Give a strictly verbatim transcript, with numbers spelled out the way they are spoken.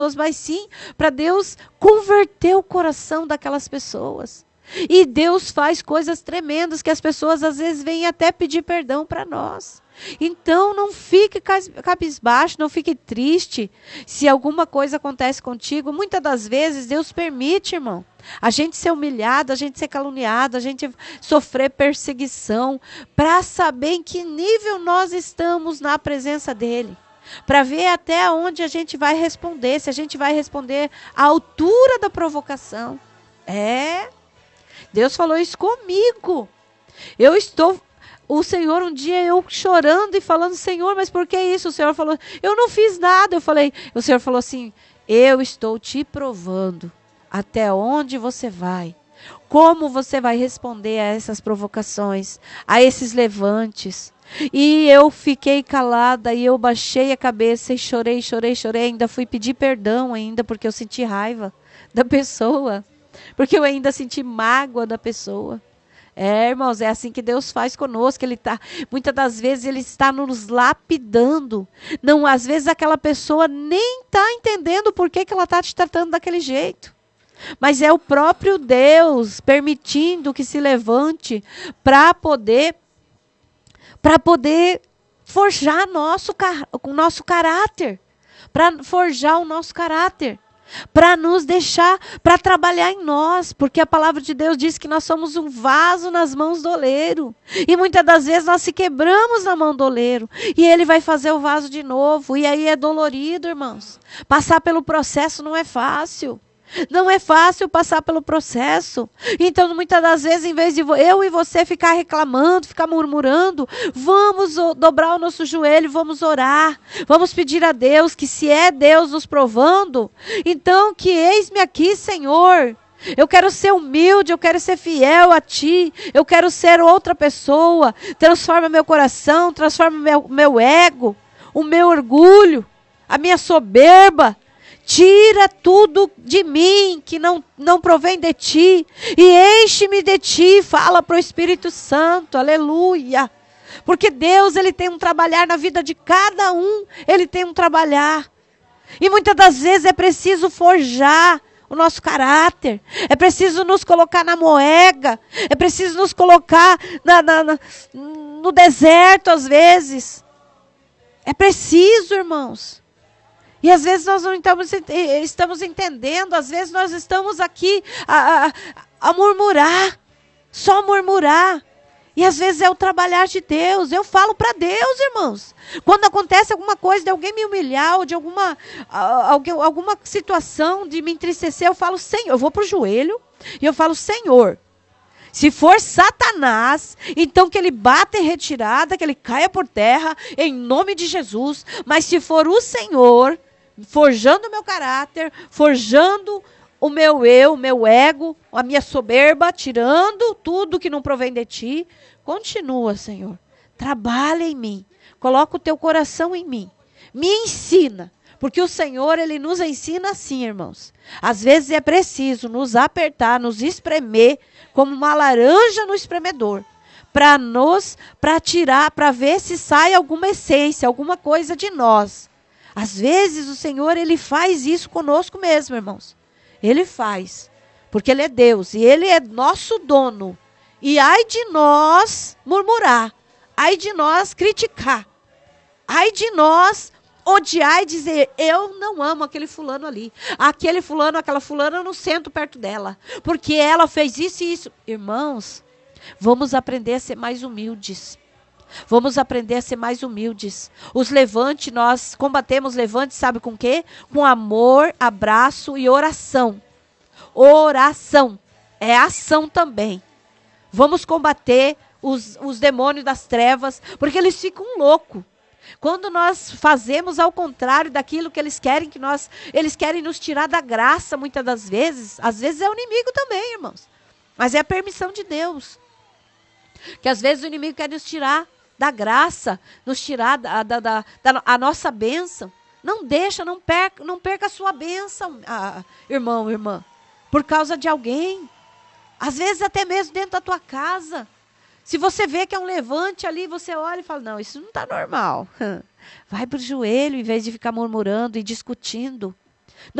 mas sim para Deus converter o coração daquelas pessoas. E Deus faz coisas tremendas que as pessoas às vezes vêm até pedir perdão para nós. Então não fique cabisbaixo, não fique triste se alguma coisa acontece contigo. Muitas das vezes Deus permite, irmão, a gente ser humilhado, a gente ser caluniado, a gente sofrer perseguição, para saber em que nível nós estamos na presença dele. Para ver até onde a gente vai responder, se a gente vai responder à altura da provocação. É, Deus falou isso comigo. Eu estou... O Senhor, um dia eu chorando e falando, Senhor, mas por que isso? O Senhor falou, eu não fiz nada. Eu falei, o Senhor falou assim, eu estou te provando até onde você vai. Como você vai responder a essas provocações, a esses levantes. E eu fiquei calada e eu baixei a cabeça e chorei, chorei, chorei. Ainda fui pedir perdão ainda, porque eu senti raiva da pessoa. Porque eu ainda senti mágoa da pessoa. É, irmãos, é assim que Deus faz conosco. Ele tá, muitas das vezes Ele está nos lapidando. Não, às vezes aquela pessoa nem está entendendo por que, que ela está te tratando daquele jeito. Mas é o próprio Deus permitindo que se levante para poder, para poder forjar nosso, o nosso caráter. Para forjar o nosso caráter. Para nos deixar, para trabalhar em nós, porque a palavra de Deus diz que nós somos um vaso nas mãos do oleiro, e muitas das vezes nós se quebramos na mão do oleiro, e ele vai fazer o vaso de novo, e aí é dolorido, irmãos, passar pelo processo não é fácil, não é fácil passar pelo processo. Então muitas das vezes, em vez de eu e você ficar reclamando, ficar murmurando, vamos dobrar o nosso joelho, vamos orar, vamos pedir a Deus que, se é Deus nos provando, então que eis-me aqui, Senhor, eu quero ser humilde, eu quero ser fiel a Ti, eu quero ser outra pessoa. Transforma meu coração, transforma meu, meu ego, o meu orgulho, a minha soberba. Tira tudo de mim que não, não provém de Ti, e enche-me de Ti. Fala para o Espírito Santo, aleluia. Porque Deus, Ele tem um trabalhar na vida de cada um, Ele tem um trabalhar. E muitas das vezes é preciso forjar o nosso caráter, é preciso nos colocar na moega, é preciso nos colocar na, na, na, no deserto às vezes. É preciso, irmãos. E às vezes nós não estamos, estamos entendendo, às vezes nós estamos aqui a, a, a murmurar, só murmurar. E às vezes é o trabalhar de Deus. Eu falo para Deus, irmãos. Quando acontece alguma coisa de alguém me humilhar, ou de alguma, alguém, alguma situação de me entristecer, eu falo, Senhor, eu vou para o joelho e eu falo, Senhor, se for Satanás, então que ele bata em retirada, que ele caia por terra, em nome de Jesus. Mas se for o Senhor, forjando o meu caráter, forjando o meu eu, o meu ego, a minha soberba, tirando tudo que não provém de Ti, continua, Senhor. Trabalha em mim. Coloca o Teu coração em mim. Me ensina. Porque o Senhor, Ele nos ensina assim, irmãos. Às vezes é preciso nos apertar, nos espremer, como uma laranja no espremedor, para nos, para tirar, para ver se sai alguma essência, alguma coisa de nós. Às vezes o Senhor, Ele faz isso conosco mesmo, irmãos. Ele faz, porque Ele é Deus, e Ele é nosso dono. E ai de nós murmurar, ai de nós criticar, ai de nós odiar e dizer, eu não amo aquele fulano ali, aquele fulano, aquela fulana, eu não sento perto dela, porque ela fez isso e isso. Irmãos, vamos aprender a ser mais humildes. Vamos aprender a ser mais humildes. Os levantes, nós combatemos levantes, sabe com o quê? Com amor, abraço e oração. Oração. É ação também. Vamos combater os, os demônios das trevas, porque eles ficam loucos. Quando nós fazemos ao contrário daquilo que eles querem, que nós, eles querem nos tirar da graça muitas das vezes. Às vezes é o inimigo também, irmãos. Mas é a permissão de Deus. Que às vezes o inimigo quer nos tirar da graça, nos tirar da, da, da, da a nossa bênção. Não deixa, não perca, não perca a sua bênção, ah, irmão, irmã, por causa de alguém. Às vezes até mesmo dentro da tua casa. Se você vê que é um levante ali, você olha e fala, não, isso não está normal. Vai para o joelho em vez de ficar murmurando e discutindo.